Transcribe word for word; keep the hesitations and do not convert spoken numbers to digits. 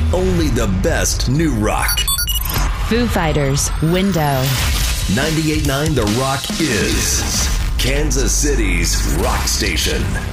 only the best new rock. Foo Fighters, Window. ninety-eight point nine The Rock is Kansas City's rock station.